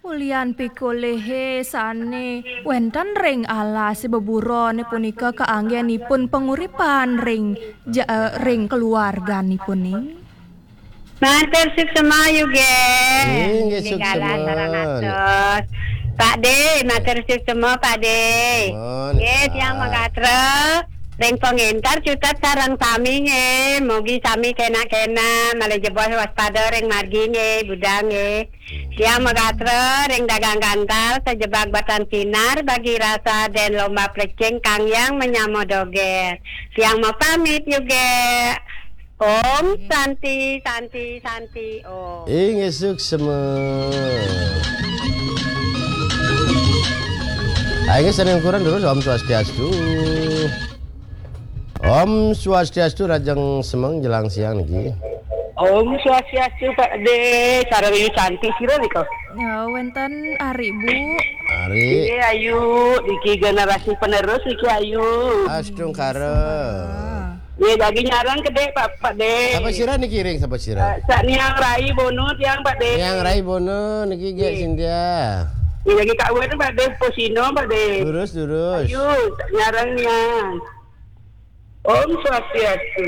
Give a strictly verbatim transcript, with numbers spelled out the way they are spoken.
Ulian pikulehe sane wenten ring ala sebeburone punika kaanggenipun penguripan ring ja, uh, ring keluarganipun ning. Matur suksema yuge. Inggih Ninggalan suksema. barang atus. Pak De, matur suksema Pak De. Mohon, Nggih, Pak. tiyang magatre ring pengentar cutat sareng sami nggih. Mugi sami kena-kena malih jebos waspada ring margi nggih, budang nggih. Tiyang magatre ring dagang gantal sejebak batan sinar bagi rasa dan lomba plecing kang yang menyamodoger. Tiyang mau pamit yuge. Om Santi Santi Santi Om. Inggih suksema. Ayo sering ukuran terus Om Swastiastu. Om Swastiastu rajang semeng jelang siang niki. Om Swastiastu Pak De, Sarawi Santi sira niko. Ya wenten ari Bu. Ari Iki ayu, iki generasi penerus iki ayu. astung kare. Ya lagi nyarang gede Pak Pak De. Apa sira niki ring sapa sira? Sak niang rai bono tiang Pak De. Yang Rai Bono niki ge Cynthia. Ya lagi Kak Wen Pak De Posino Pak De. Lurus lurus. Ayu, nyarang niang. Om Swastiastu.